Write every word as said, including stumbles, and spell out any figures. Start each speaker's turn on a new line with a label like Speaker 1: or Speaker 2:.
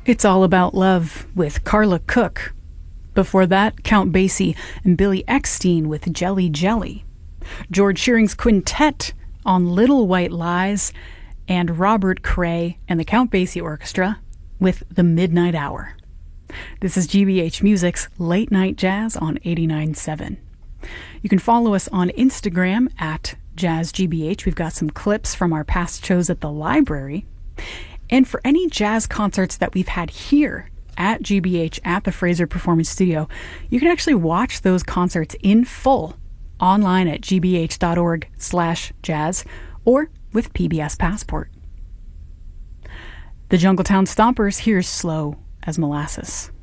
Speaker 1: It's All About Love with Carla Cook. Before that, Count Basie and Billy Eckstine with Jelly Jelly. George Shearing's Quintet on Little White Lies, and Robert Cray and the Count Basie Orchestra with The Midnight Hour. This is G B H Music's Late Night Jazz on eighty-nine point seven. You can follow us on Instagram at JazzGBH. We've got some clips from our past shows at the library. And for any jazz concerts that we've had here at G B H at the Fraser Performance Studio, you can actually watch those concerts in full online at gbh.org slash jazz or with P B S Passport. The Jungletown Stompers, here's Slow as Molasses.